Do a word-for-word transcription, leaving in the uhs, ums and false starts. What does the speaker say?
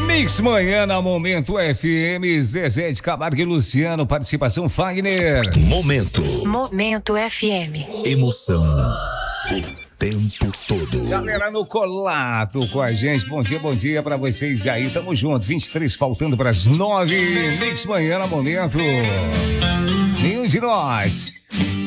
Mix Manhã na Momento F M, Zezé de Camargo e Luciano, participação Fagner. Momento. Momento F M. Emoção. O tempo todo. Galera no colado com a gente, bom dia, bom dia pra vocês aí, tamo junto, vinte e três faltando pras nove, Mix Manhã na Momento. Nenhum de nós